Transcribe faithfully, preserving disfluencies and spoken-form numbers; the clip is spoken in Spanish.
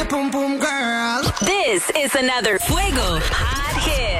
boom boom girl. This is another Fuego Hot Hit.